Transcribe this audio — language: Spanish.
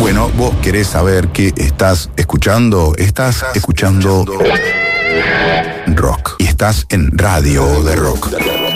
Bueno, vos querés saber qué estás escuchando. Estás escuchando rock. Y estás en Radio de Rock.